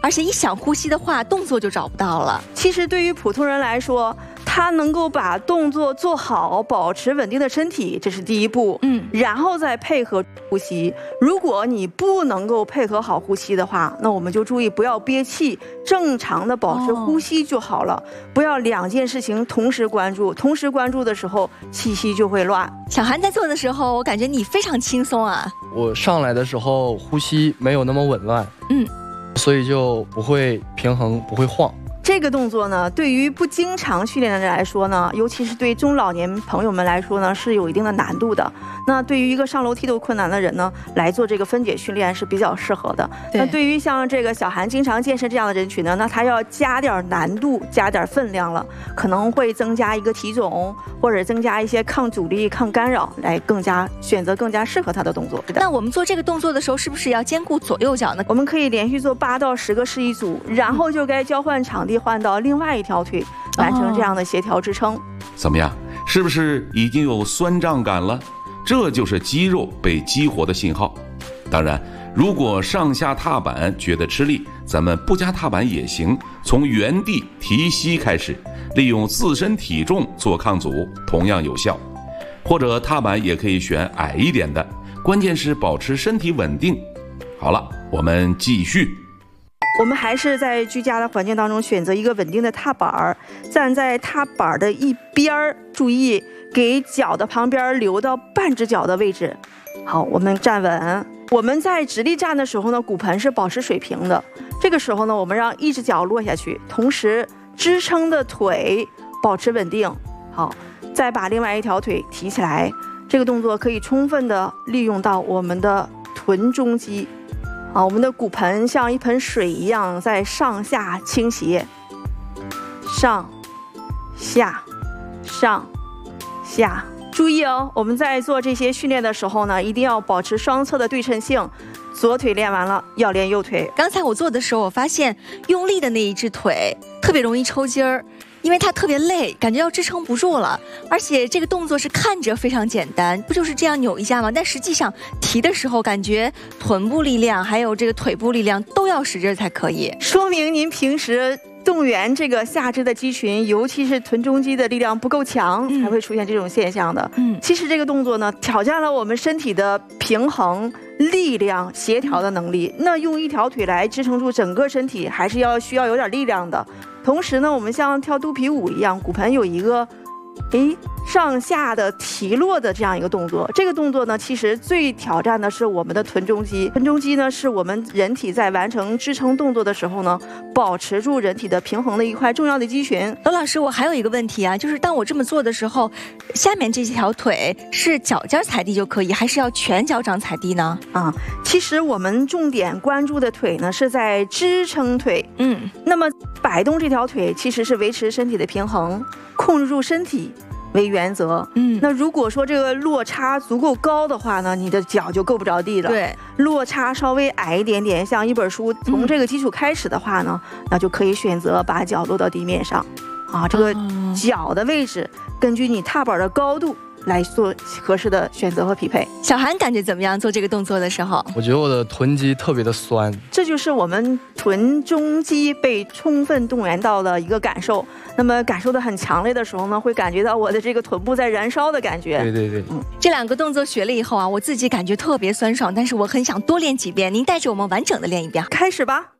而且一想呼吸的话，动作就找不到了。 其实对于普通人来说，他能够把动作做好，保持稳定的身体，这是第一步。然后再配合呼吸。如果你不能够配合好呼吸的话，那我们就注意不要憋气，正常的保持呼吸就好了。不要两件事情同时关注，同时关注的时候气息就会乱。 小韩在做的时候，我感觉你非常轻松啊。 我上来的时候呼吸没有那么紊乱，所以就不会平衡，不会晃。 这个动作呢，对于不经常训练的人来说呢，尤其是对中老年朋友们来说呢，是有一定的难度的。那对于一个上楼梯都困难的人呢，来做这个分解训练是比较适合的。那对于像这个小韩经常健身这样的人群呢，那他要加点难度，加点分量了，可能会增加一个体重，或者增加一些抗阻力、抗干扰，来选择更加适合他的动作。 那我们做这个动作的时候，是不是要兼顾左右脚呢？ 我们可以连续做8到10个示意组，然后就该交换场地，换到另外一条腿，完成这样的协调支撑。 怎么样？是不是已经有酸胀感了？这就是肌肉被激活的信号。当然，如果上下踏板觉得吃力，咱们不加踏板也行，从原地提膝开始，利用自身体重做抗阻，同样有效。或者踏板也可以选矮一点的，关键是保持身体稳定。好了，我们继续。 我们还是在居家的环境当中选择一个稳定的踏板，站在踏板的一边，注意给脚的旁边留到半只脚的位置。好，我们站稳。我们在直立站的时候呢，骨盆是保持水平的。这个时候呢，我们让一只脚落下去，同时支撑的腿保持稳定。好，再把另外一条腿提起来。这个动作可以充分的利用到我们的臀中肌。我们的骨盆像一盆水一样在上下倾斜，上下上下。注意哦，我们在做这些训练的时候呢，一定要保持双侧的对称性。左腿练完了，要练右腿。 刚才我做的时候，我发现用力的那一只腿特别容易抽筋儿，因为它特别累，感觉要支撑不住了。而且这个动作是看着非常简单，不就是这样扭一下吗？但实际上提的时候，感觉臀部力量还有这个腿部力量都要使劲才可以。 说明您平时动员这个下肢的肌群，尤其是臀中肌的力量不够强，才会出现这种现象的。其实这个动作呢，挑战了我们身体的平衡、力量、协调的能力。那用一条腿来支撑住整个身体，还是需要有点力量的。同时呢，我们像跳肚皮舞一样，骨盆有一个上下的提落的这样一个动作。这个动作呢，其实最挑战的是我们的臀中肌。臀中肌呢，是我们人体在完成支撑动作的时候呢，保持住人体的平衡的一块重要的肌群。 罗老师，我还有一个问题啊，就是当我这么做的时候，下面这条腿是脚尖踩地就可以，还是要全脚掌踩地呢？ 其实我们重点关注的腿呢，是在支撑腿。那么摆动这条腿其实是维持身体的平衡，控制住身体为原则。那如果说这个落差足够高的话呢，你的脚就够不着地了。 对， 落差稍微矮一点点，像一本书从这个基础开始的话呢，那就可以选择把脚落到地面上。这个脚的位置根据你踏板的高度来做合适的选择和匹配。 小韩感觉怎么样？做这个动作的时候， 我觉得我的臀肌特别的酸， 这就是我们臀中肌被充分动员到的一个感受。那么感受的很强烈的时候呢，会感觉到我的这个臀部在燃烧的感觉。 对， 这2个动作学了以后啊，我自己感觉特别酸爽，但是我很想多练几遍。您带着我们完整的练一遍， 开始吧。